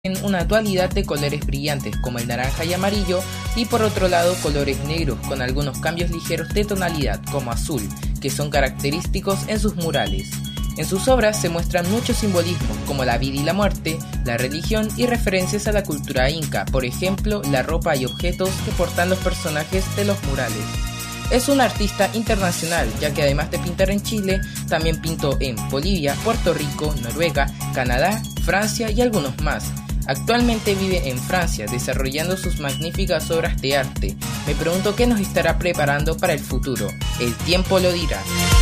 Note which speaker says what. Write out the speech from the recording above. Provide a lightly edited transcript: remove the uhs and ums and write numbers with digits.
Speaker 1: en una dualidad de colores brillantes como el naranja y amarillo, y por otro lado colores negros con algunos cambios ligeros de tonalidad como azul, que son característicos en sus murales. En sus obras se muestran muchos simbolismos como la vida y la muerte, la religión y referencias a la cultura inca, por ejemplo, la ropa y objetos que portan los personajes de los murales. Es un artista internacional, ya que además de pintar en Chile, también pintó en Bolivia, Puerto Rico, Noruega, Canadá, Francia y algunos más. Actualmente vive en Francia, desarrollando sus magníficas obras de arte. Me pregunto qué nos estará preparando para el futuro. El tiempo lo dirá.